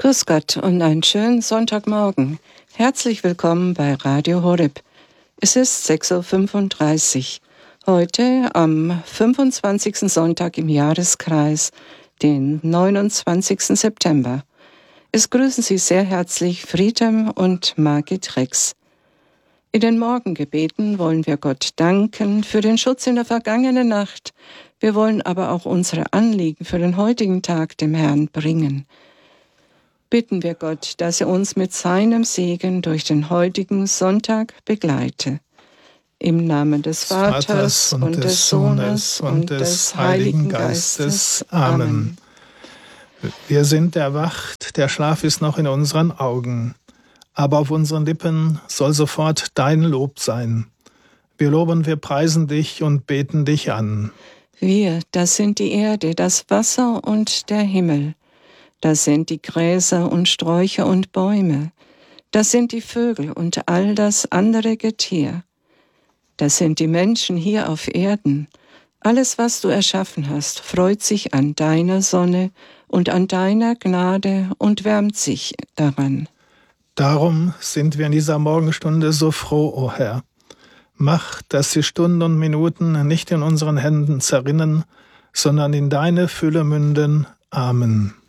Grüß Gott und einen schönen Sonntagmorgen. Herzlich willkommen bei Radio Horeb. Es ist 6:35 Uhr. Heute am 25. Sonntag im Jahreskreis, den 29. September. Es grüßen Sie sehr herzlich Friedem und Margit Rex. In den Morgengebeten wollen wir Gott danken für den Schutz in der vergangenen Nacht. Wir wollen aber auch unsere Anliegen für den heutigen Tag dem Herrn bringen. Bitten wir Gott, dass er uns mit seinem Segen durch den heutigen Sonntag begleite. Im Namen des Vaters und des Sohnes und des Heiligen Geistes. Amen. Wir sind erwacht, der Schlaf ist noch in unseren Augen, aber auf unseren Lippen soll sofort dein Lob sein. Wir loben, wir preisen dich und beten dich an. Wir, das sind die Erde, das Wasser und der Himmel. Das sind die Gräser und Sträucher und Bäume. Das sind die Vögel und all das andere Getier. Das sind die Menschen hier auf Erden. Alles, was du erschaffen hast, freut sich an deiner Sonne und an deiner Gnade und wärmt sich daran. Darum sind wir in dieser Morgenstunde so froh, o Herr. Mach, dass die Stunden und Minuten nicht in unseren Händen zerrinnen, sondern in deine Fülle münden. Amen.